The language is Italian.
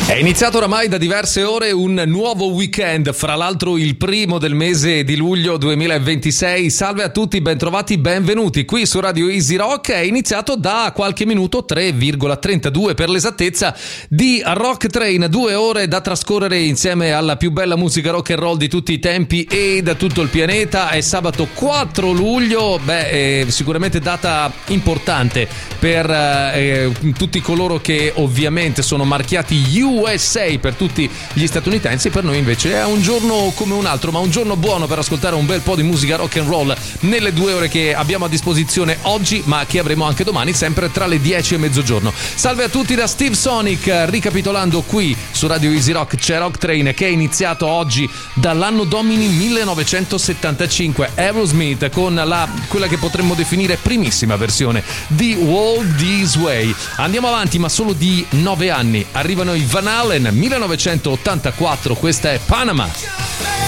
È iniziato oramai da diverse ore un nuovo weekend, fra l'altro il primo del mese di luglio 2026. Salve a tutti, bentrovati, benvenuti qui su Radio Easy Rock. È iniziato da qualche minuto, 3,32 per l'esattezza, di Rock Train, 2 ore da trascorrere insieme alla più bella musica rock and roll di tutti i tempi e da tutto il pianeta. È sabato 4 luglio, sicuramente data importante per tutti coloro che ovviamente sono marchiati USA per tutti gli statunitensi. Per noi invece è un giorno come un altro, ma un giorno buono per ascoltare un bel po' di musica rock and roll nelle 2 ore che abbiamo a disposizione oggi, ma che avremo anche domani, sempre tra le 10 e mezzogiorno. Salve a tutti da Steve Sonic. Ricapitolando, qui su Radio Easy Rock c'è Rock Train, che è iniziato oggi dall'anno domini 1975, Aerosmith con quella che potremmo definire primissima versione di Walk This Way. Andiamo avanti, ma solo di 9 anni. Arrivano i Van Halen, 1984, questa è Panama.